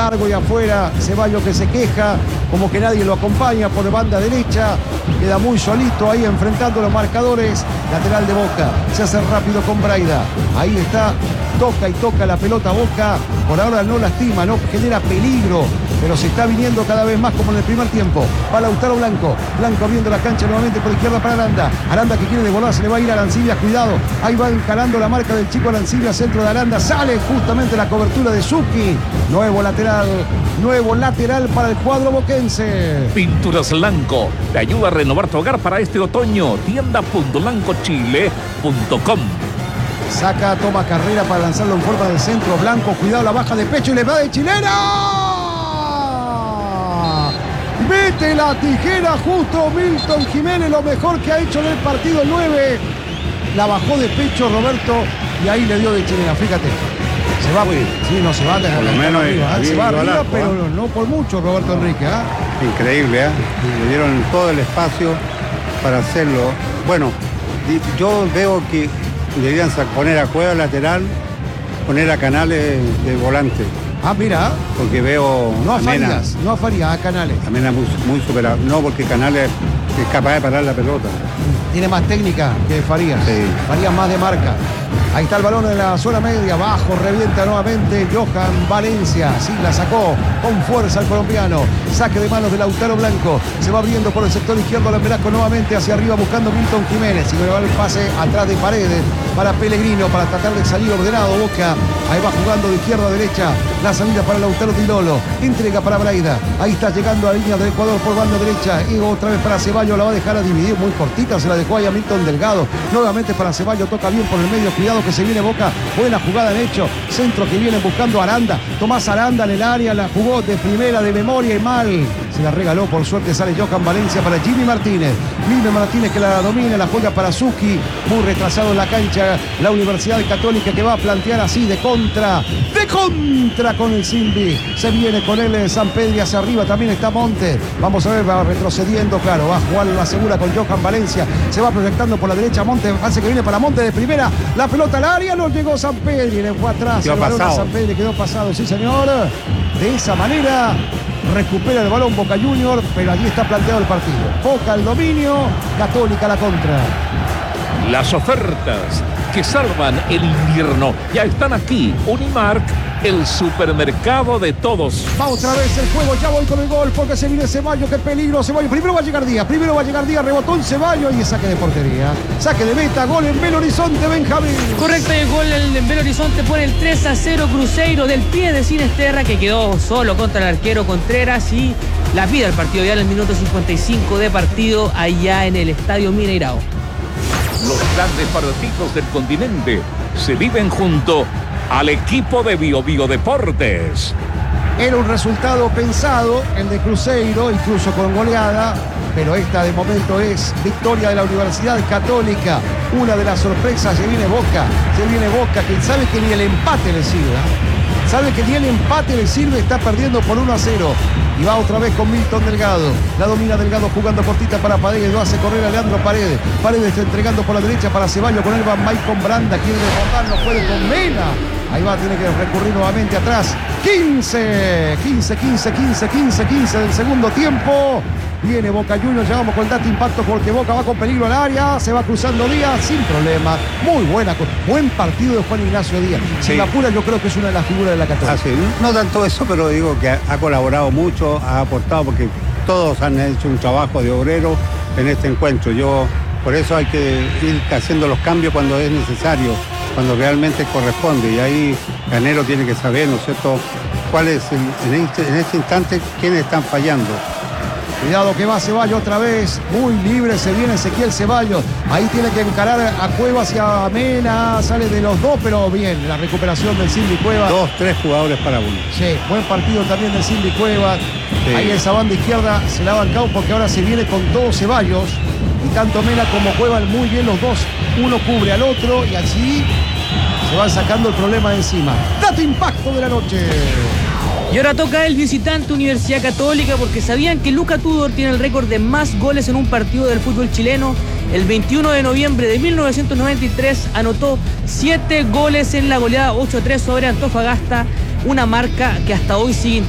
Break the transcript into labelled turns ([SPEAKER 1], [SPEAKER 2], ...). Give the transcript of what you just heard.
[SPEAKER 1] largo y afuera. Ceballos que se queja, como que nadie lo acompaña por banda derecha. Queda muy solito ahí enfrentando los marcadores. Lateral de Boca. Se hace rápido con Braida. Ahí está. Toca y toca la pelota Boca. Por ahora no lastima, no genera peligro, pero se está viniendo cada vez más como en el primer tiempo. Va Lautaro Blanco. Blanco abriendo la cancha nuevamente por izquierda para Aranda. Aranda que quiere desbordar, se le va a ir a Arancibia. Cuidado. Ahí va encarando la marca del chico Arancibia. Centro de Aranda. Sale justamente la cobertura de Zucchi. Nuevo lateral para el cuadro boquense.
[SPEAKER 2] Pinturas Lanco te ayuda a renovar tu hogar para este otoño. Tienda.lancochile.com.
[SPEAKER 1] Saca, toma carrera para lanzarlo en forma de centro. Blanco, cuidado, la baja de pecho y le va de chilena. Mete la tijera justo Milton Jiménez, lo mejor que ha hecho en el partido 9. La bajó de pecho Roberto y ahí le dio de chilena, fíjate. Se va, sí, no se va desde
[SPEAKER 3] por lo menos
[SPEAKER 1] arriba, se va arriba,
[SPEAKER 3] arco,
[SPEAKER 1] pero no por mucho Roberto Enrique.
[SPEAKER 3] Increíble, le dieron todo el espacio para hacerlo. Bueno, yo veo que deberían poner a Cueva lateral, poner a Canales de volante.
[SPEAKER 1] Mira.
[SPEAKER 3] Porque veo
[SPEAKER 1] no a Farías, a Canales.
[SPEAKER 3] A Mena muy superado. No, porque Canales es capaz de parar la pelota.
[SPEAKER 1] Tiene más técnica que Farías.
[SPEAKER 3] Sí.
[SPEAKER 1] Farías más de marca. Ahí está el balón en la zona media, abajo, revienta nuevamente Johan Valencia. Sí, la sacó con fuerza el colombiano. Saque de manos de Lautaro Blanco. Se va abriendo por el sector izquierdo la Velasco nuevamente hacia arriba buscando Milton Jiménez. Y le va el pase atrás de Paredes para Pellegrino para tratar de salir ordenado Boca. Ahí va jugando de izquierda a derecha. La salida para Lautaro Tilolo. Entrega para Braida. Ahí está llegando a la línea del Ecuador por banda derecha. Y otra vez para Ceballos. La va a dejar a dividir muy cortita. Se la dejó ahí a Milton Delgado. Nuevamente para Ceballos. Toca bien por el medio. Cuidado que se viene Boca. Buena jugada en hecho. Centro que viene buscando a Aranda. Tomás Aranda en el área. La jugó de primera de memoria y mal. Se la regaló. Por suerte sale Johan Valencia para Jimmy Martínez. Jimmy Martínez que la domina. La juega para Zucchi. Muy retrasado en la cancha. La Universidad Católica que va a plantear así de contra. De contra con el Silvi. Se viene con él San Pedro hacia arriba. También está Montes. Vamos a ver. Va retrocediendo. Claro. Va a jugar la segura con Johan Valencia. Se va proyectando por la derecha. Montes. Hace que viene para Montes de primera. La pelota al área. No llegó San Pedro. Y le fue atrás. El balón a San Pedro. Quedó pasado. Sí, señor. De esa manera recupera el balón Boca Junior. Pero allí está planteado el partido. Boca al dominio. Católica la contra.
[SPEAKER 2] Las ofertas que salvan el invierno ya están aquí. Unimark, el supermercado de todos.
[SPEAKER 1] Va otra vez el juego, ya voy con el gol porque se viene Ceballos, qué peligro Ceballos. Primero va a llegar Díaz, rebotó en Ceballos y saque de portería. Saque de meta, gol en Belo Horizonte, Benjamín.
[SPEAKER 4] Correcto, el gol en Belo Horizonte pone el 3-0 Cruzeiro del pie de Sinesterra que quedó solo contra el arquero Contreras y la pide al partido ya en el minuto 55 de partido allá en el Estadio Mineirao.
[SPEAKER 2] Los grandes partidos del continente se viven junto al equipo de Bio Deportes.
[SPEAKER 1] Era un resultado pensado, el de Cruzeiro, incluso con goleada, pero esta de momento es victoria de la Universidad Católica. Una de las sorpresas, se viene Boca, que sabe que ni el empate le sirve. Está perdiendo por 1-0. Y va otra vez con Milton Delgado. La domina Delgado jugando cortita para Paredes. Lo hace correr a Leandro Paredes. Paredes está entregando por la derecha para Ceballos. Con él va Mike con Branda. Quiere desbordar, no puede con Mena. Ahí va, tiene que recurrir nuevamente atrás. 15 del segundo tiempo. Viene Boca Juniors, llegamos con el dato impacto porque Boca va con peligro al área, se va cruzando Díaz sin problema. Muy buen partido de Juan Ignacio Díaz. Si la apura, yo creo que es una de las figuras de la Católica.
[SPEAKER 3] No tanto eso, pero digo que ha colaborado mucho, ha aportado porque todos han hecho un trabajo de obrero en este encuentro. Por eso hay que ir haciendo los cambios cuando es necesario, cuando realmente corresponde. Y ahí Ganero tiene que saber, ¿no es cierto?, cuál es en este instante quiénes están fallando.
[SPEAKER 1] Cuidado que va Ceballos otra vez, muy libre, se viene Ezequiel Ceballos, ahí tiene que encarar a Cuevas y a Mena, sale de los dos, pero bien, la recuperación del Silvi Cuevas.
[SPEAKER 3] 2-3 jugadores para uno.
[SPEAKER 1] Sí, buen partido también del Silvi Cuevas, ahí en esa banda izquierda se la ha bancado porque ahora se viene con todo Ceballos, y tanto Mena como Cuevas muy bien los dos, uno cubre al otro y así se van sacando el problema de encima. Dato impacto de la noche.
[SPEAKER 4] Y ahora toca el visitante Universidad Católica porque sabían que Luca Tudor tiene el récord de más goles en un partido del fútbol chileno. El 21 de noviembre de 1993 anotó 7 goles en la goleada 8-3 sobre Antofagasta, una marca que hasta hoy sigue